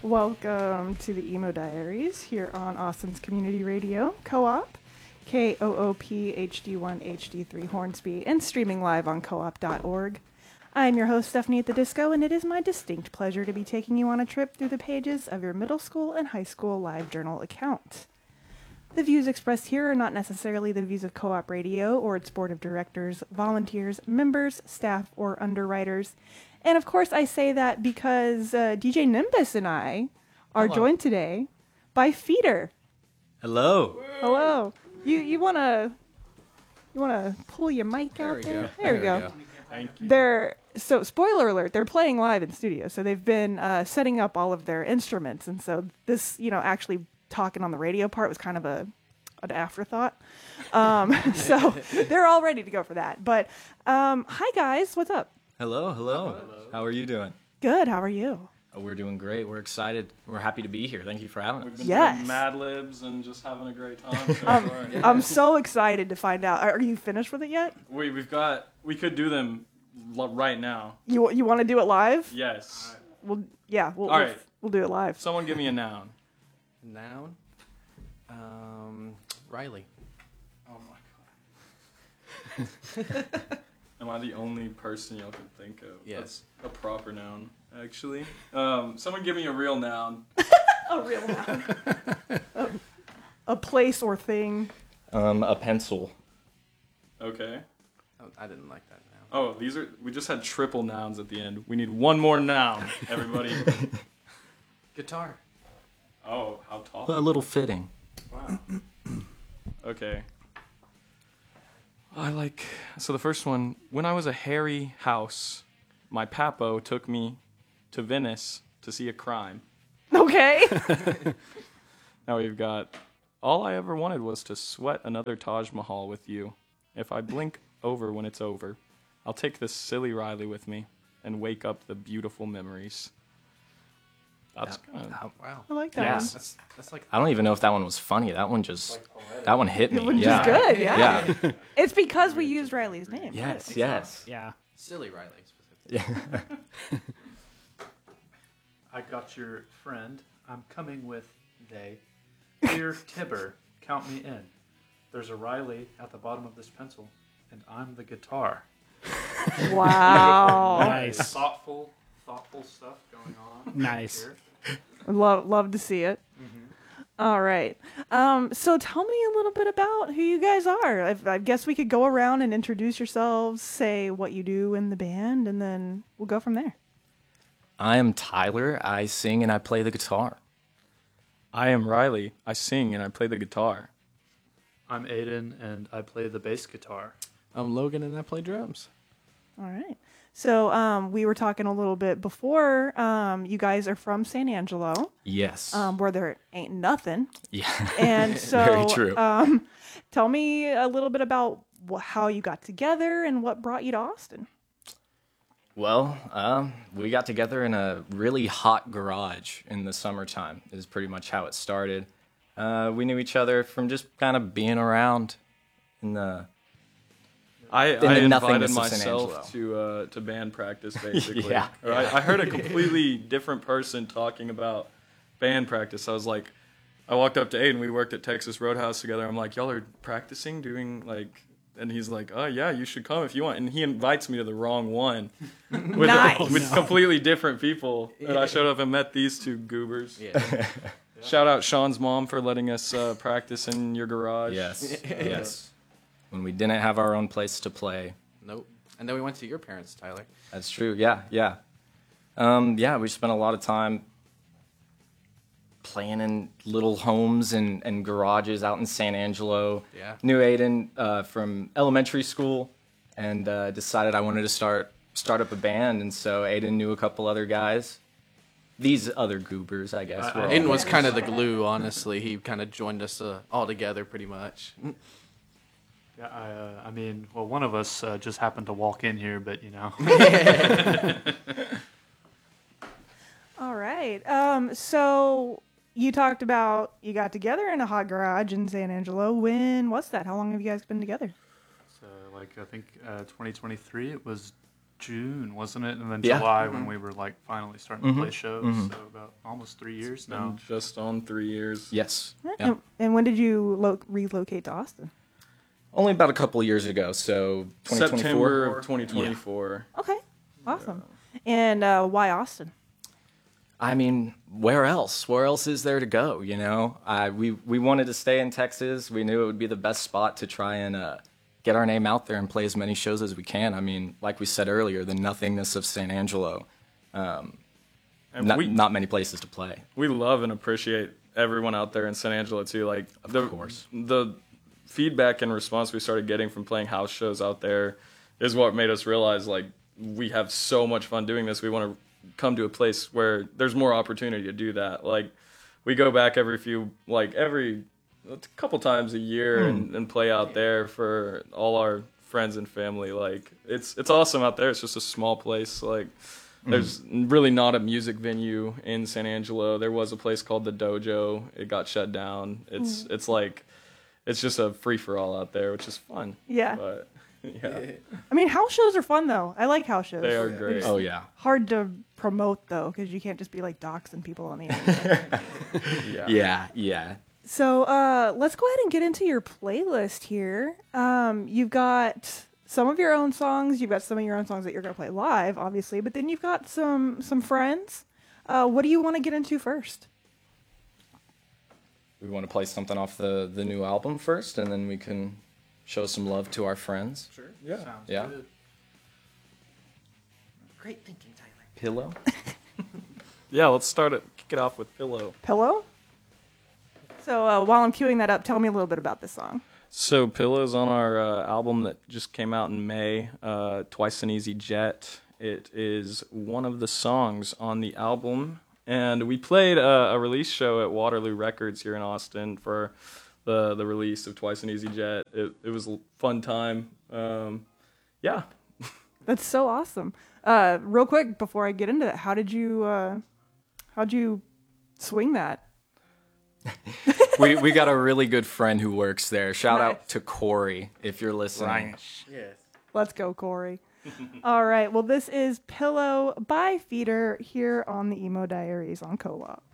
Welcome to the Emo Diaries here on Austin's Community Radio, Co-op, KOOP HD1 HD3 Hornsby, and streaming live on coop.org. I'm your host, Stephanie at the Disco, and it is my distinct pleasure to be taking you on a trip through the pages of your middle school and high school live journal account. The views expressed here are not necessarily the views of Co-op Radio or its board of directors, volunteers, members, staff, or underwriters. And of course, I say that because DJ Nimbus and I are joined today by Feeder. Hello. Hello. You wanna pull your mic out there? There we go. Thank you. So spoiler alert, they're playing live in studio. So they've been setting up all of their instruments, and so this, actually talking on the radio part was kind of an afterthought. So they're all ready to go for that. But hi guys, what's up? Hello. How are you doing? Good. How are you? Oh, we're doing great. We're excited. We're happy to be here. Thank you for having We've us. been Yes. doing Mad Libs and just having a great time. So far. I'm so excited to find out. Are you finished with it yet? We could do them right now. You want to do it live? Yes. We'll All right. we'll do it live. Someone give me a noun. Noun? Riley. Oh my god. Am I the only person y'all can think of? Yes. That's a proper noun, actually. Someone give me a real noun. A real noun. A place or thing. A pencil. Okay. Oh, I didn't like that noun. Oh, we just had triple nouns at the end. We need one more noun, everybody. Guitar. Oh, how tall? A little fitting. Wow. Okay. So the first one, when I was a hairy house, my papo took me to Venice to see a crime. Okay. Now we've got, all I ever wanted was to sweat another Taj Mahal with you. If I blink over when it's over, I'll take this silly Riley with me and wake up the beautiful memories. That's kind of... Wow. I like that Yeah. one. That's like I don't even know if that one was funny. That one hit me. Which is yeah. good, yeah. Yeah. It's because we used Riley's name. Yes. Yeah. silly Riley specifically. Yeah. I got your friend. I'm coming with they. Dear Tibber, count me in. There's a Riley at the bottom of this pencil, and I'm the guitar. Wow. Nice. Thoughtful stuff going on. Nice. Here. Love to see it. All right. So tell me a little bit about who you guys are. I guess we could go around and introduce yourselves, say what you do in the band, and then we'll go from there. I am Tyler. I sing and I play the guitar. I am Riley. I sing and I play the guitar. I'm Aiden, and I play the bass guitar. I'm Logan, and I play drums. All right. So we were talking a little bit before. You guys are from San Angelo, Yes. where there ain't nothing. Yeah. And so Very true. tell me a little bit about how you got together and what brought you to Austin. Well, we got together in a really hot garage in the summertime is pretty much how it started. We knew each other from just kind of being around in the... I the nothingness invited of San myself to band practice, basically. Yeah. Or I heard a completely different person talking about band practice. I walked up to Aiden. We worked at Texas Roadhouse together. I'm like, y'all are practicing, doing like... And he's like, oh, yeah, you should come if you want. And he invites me to the wrong one with, Nice. with completely different people. And I showed up and met these two goobers. Yeah. Shout out Sean's mom for letting us practice in your garage. Yes. Yes. When we didn't have our own place to play. Nope. And then we went to your parents, Tyler. That's true. Yeah. We spent a lot of time playing in little homes and garages out in San Angelo. Yeah. Knew Aiden from elementary school and decided I wanted to start up a band. And so Aiden knew a couple other guys. These other goobers, I guess. were all- Aiden was kind of the glue, honestly. He kind of joined us all together pretty much. Yeah, I mean, one of us just happened to walk in here, but All right. So you talked about you got together in a hot garage in San Angelo. When was that? How long have you guys been together? So, I think 2023, it was June, wasn't it? And then Yeah. July when we were like finally starting to play shows. So about almost 3 years now. Been just on 3 years. Yes. Yeah. And when did you relocate to Austin? Only about a couple of years ago, so 2024. September of 2024. Okay, awesome. And why Austin? I mean, where else? Where else is there to go? You know, we wanted to stay in Texas. We knew it would be the best spot to try and get our name out there and play as many shows as we can. I mean, like we said earlier, the nothingness of San Angelo. And Not many places to play. we love and appreciate everyone out there in San Angelo too. Like Of course. the feedback and response we started getting from playing house shows out there is what made us realize like we have so much fun doing this. We want to come to a place where there's more opportunity to do that. Like we go back every a couple times a year and play out there for all our friends and family. Like it's awesome out there. It's just a small place. Like there's really not a music venue in San Angelo. There was a place called the Dojo. It got shut down. It's like it's just a free for all out there, which is fun. Yeah. But yeah, I mean, house shows are fun though. I like house shows. they are great. Oh yeah. Hard to promote though, because you can't just be like doxing people on the internet. Yeah. So let's go ahead and get into your playlist here. You've got some of your own songs. You've got some of your own songs that you're going to play live, obviously. But then you've got some friends. What do you want to get into first? We want to play something off the new album first, and then we can show some love to our friends. Sure. Yeah. Sounds Yeah. good. Great thinking, Tyler. Pillow. Yeah, let's kick it off with Pillow. Pillow? So while I'm queuing that up, tell me a little bit about this song. So Pillow's on our album that just came out in May, Twice an Easy Jet. It is one of the songs on the album, and we played a release show at Waterloo Records here in Austin for the release of Twice an Easy Jet. It was a fun time. Yeah. That's so awesome. Real quick, before I get into that, how'd you swing that? we got a really good friend who works there. Shout Nice. out to Corey if you're listening. Yes. Let's go, Corey. All right. Well, this is Pillow by Feeder here on the Emo Diaries on Co-op.